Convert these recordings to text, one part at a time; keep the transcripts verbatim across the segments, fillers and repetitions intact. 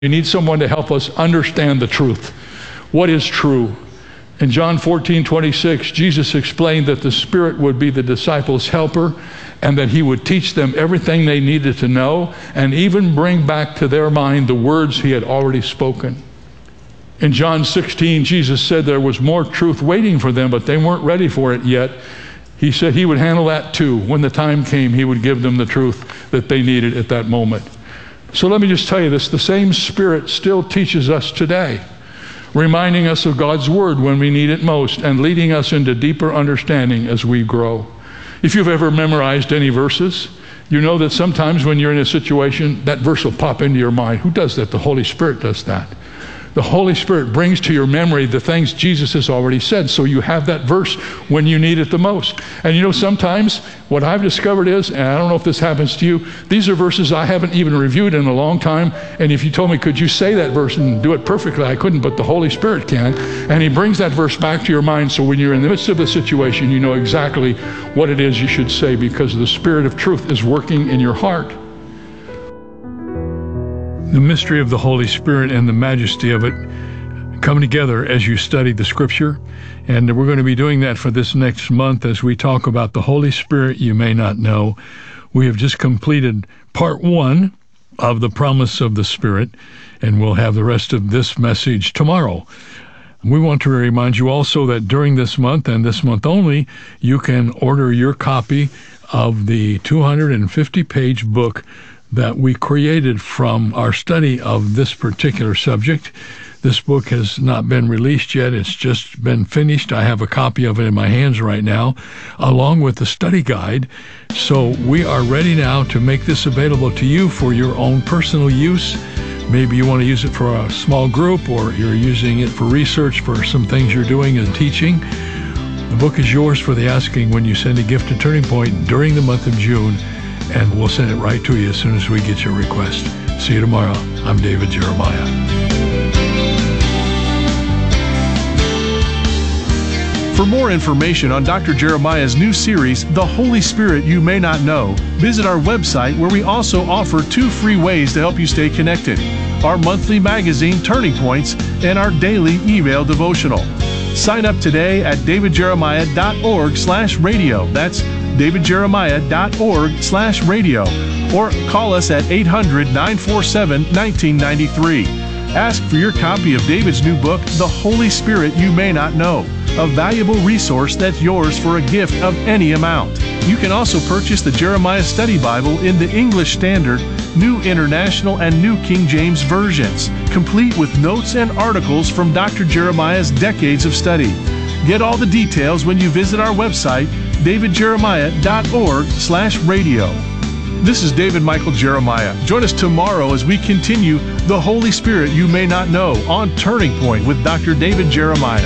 We need someone to help us understand the truth. What is true? In John fourteen twenty-six, Jesus explained that the Spirit would be the disciples' helper and that he would teach them everything they needed to know and even bring back to their mind the words he had already spoken. In John sixteen, Jesus said there was more truth waiting for them, but they weren't ready for it yet. He said he would handle that too. When the time came, he would give them the truth that they needed at that moment. So let me just tell you this, the same Spirit still teaches us today, reminding us of God's Word when we need it most and leading us into deeper understanding as we grow. If you've ever memorized any verses, you know that sometimes when you're in a situation, that verse will pop into your mind. Who does that? The Holy Spirit does that. The Holy Spirit brings to your memory the things Jesus has already said, so you have that verse when you need it the most. And you know, sometimes what I've discovered is, and I don't know if this happens to you, these are verses I haven't even reviewed in a long time, and if you told me, could you say that verse and do it perfectly, I couldn't, but the Holy Spirit can, and he brings that verse back to your mind, so when you're in the midst of a situation, you know exactly what it is you should say, because the Spirit of truth is working in your heart. The mystery of the Holy Spirit and the majesty of it come together as you study the Scripture, and we're going to be doing that for this next month as we talk about the Holy Spirit you may not know. We have just completed part one of the promise of the Spirit, and we'll have the rest of this message tomorrow. We want to remind you also that during this month, and this month only, you can order your copy of the two hundred fifty page book that we created from our study of this particular subject. This book has not been released yet. It's just been finished. I have a copy of it in my hands right now, along with the study guide. So we are ready now to make this available to you for your own personal use. Maybe you want to use it for a small group, or you're using it for research for some things you're doing and teaching. The book is yours for the asking when you send a gift to Turning Point during the month of June, and we'll send it right to you as soon as we get your request. See you tomorrow. I'm David Jeremiah. For more information on Doctor Jeremiah's new series, The Holy Spirit You May Not Know, visit our website, where we also offer two free ways to help you stay connected: our monthly magazine, Turning Points, and our daily email devotional. Sign up today at davidjeremiah.org slash radio. That's davidjeremiah.org slash radio. Or call us at eight hundred, nine four seven, one nine nine three. Ask for your copy of David's new book, The Holy Spirit You May Not Know, a valuable resource that's yours for a gift of any amount. You can also purchase the Jeremiah Study Bible in the English Standard, New International, and New King James versions, complete with notes and articles from Doctor Jeremiah's decades of study. Get all the details when you visit our website, davidjeremiah.org slash radio. This is David Michael Jeremiah. Join us tomorrow as we continue The Holy Spirit You May Not Know on Turning Point with Doctor David Jeremiah.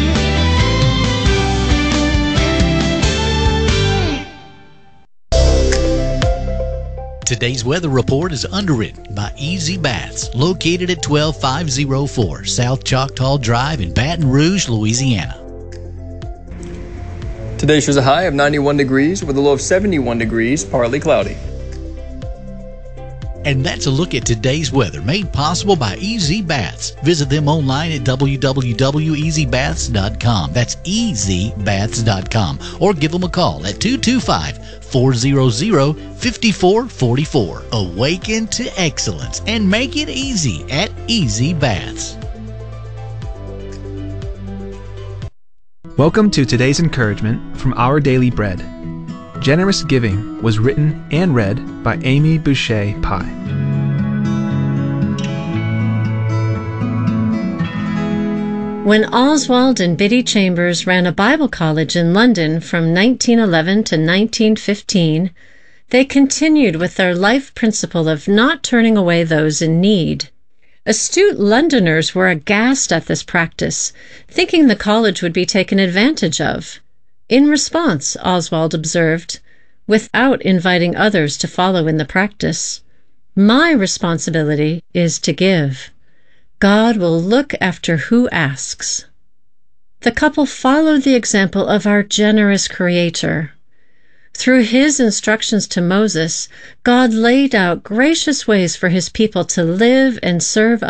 Today's weather report is underwritten by Easy Baths, located at twelve five oh four South Choctaw Drive in Baton Rouge, Louisiana. Today shows a high of ninety-one degrees with a low of seventy-one degrees, partly cloudy. And that's a look at today's weather, made possible by Easy Baths. Visit them online at w w w dot easy baths dot com. That's easy baths dot com. Or give them a call at two two five, four hundred, five four four four. Awaken to excellence and make it easy at Easy Baths. Welcome to today's encouragement from Our Daily Bread. Generous Giving was written and read by Amy Boucher Pye. When Oswald and Biddy Chambers ran a Bible college in London from nineteen eleven to nineteen fifteen, they continued with their life principle of not turning away those in need. Astute Londoners were aghast at this practice, thinking the college would be taken advantage of. In response, Oswald observed, without inviting others to follow in the practice, "My responsibility is to give. God will look after who asks." The couple followed the example of our generous Creator. Through his instructions to Moses, God laid out gracious ways for his people to live and serve